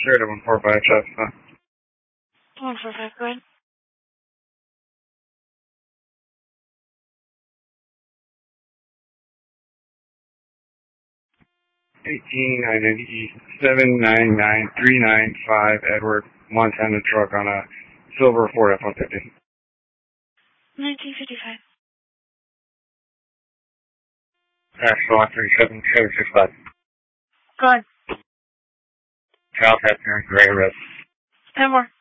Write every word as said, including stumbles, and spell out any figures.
Zero to one four five, Shasta. One four five, go ahead. Eighteen nine ninety seven nine nine three nine five Edward Montana truck on a silver Ford F one fifty. Nineteen fifty five. National one three seven seven six five. Go ahead. Child Happy Gray Red. Ten more.